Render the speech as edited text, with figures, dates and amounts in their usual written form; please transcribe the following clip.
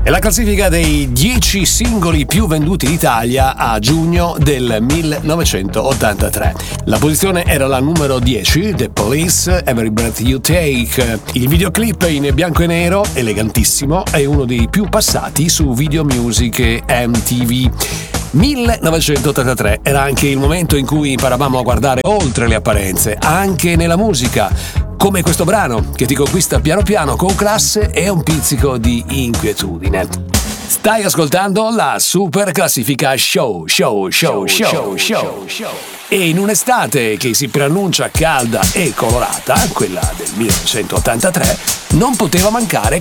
È la classifica dei 10 singoli più venduti in Italia a giugno del 1983. La posizione era la numero 10, The Police, Every Breath You Take. Il videoclip in bianco e nero, elegantissimo, è uno dei più passati su Video Music e MTV. 1983 era anche il momento in cui imparavamo a guardare oltre le apparenze, anche nella musica. Come questo brano che ti conquista piano piano con classe e un pizzico di inquietudine. Stai ascoltando la super classifica show. E in un'estate che si preannuncia calda e colorata, quella del 1983, non poteva mancare